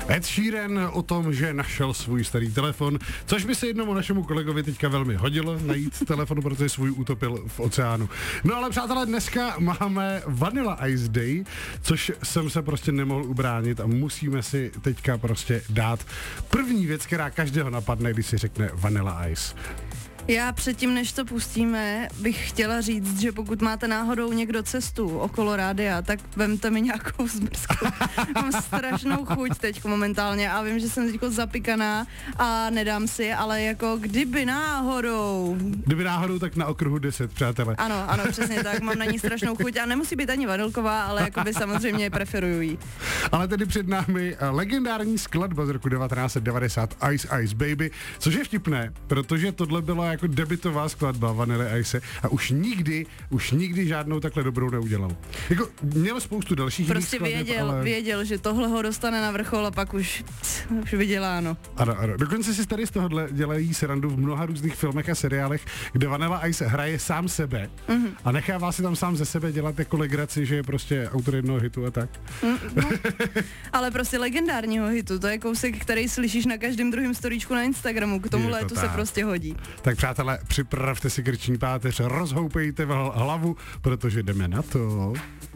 Ed Sheeran o tom, že našel svůj starý telefon, což by se jednomu našemu kolegovi teďka velmi hodilo najít telefon, protože svůj utopil v oceánu. No ale přátelé, dneska máme Vanilla Ice Day, což jsem se prostě nemohl ubránit a musíme si teďka prostě dát první věc, která každého napadne, když si řekne Vanilla Ice. Já předtím, než to pustíme, bych chtěla říct, že pokud máte náhodou někdo cestu okolo rádia, tak vemte mi nějakou zmrzku. Mám strašnou chuť teď momentálně a vím, že jsem teď zapikaná a nedám si, ale jako kdyby náhodou, tak na okruhu 10, přátelé. Ano, přesně tak, mám na ní strašnou chuť a nemusí být ani vanilková, ale jakoby samozřejmě preferuju jí. Ale tedy před námi legendární skladba z roku 1990 Ice Ice Baby, což je vtipné, protože tohle byla jako debutová skladba Vanilla Ice a už nikdy žádnou takhle dobrou neudělal. Jako měl spoustu dalších prostě skladeb, věděl, že tohle ho dostane na vrchol a pak už vyděláno. Ano. Dokonce si tady z tohohle dělají srandu v mnoha různých filmech a seriálech, kde Vanilla Ice hraje sám sebe a nechává si tam sám ze sebe dělat jako legraci, že je prostě autor jednoho hitu a tak. No, ale prostě legendárního hitu, to je kousek, který slyšíš na každém druhém storíčku na Instagramu, k tomu létu se prostě hodí. Tak přátelé, připravte si krční páteř, rozhoupejte hlavu, protože jdeme na to.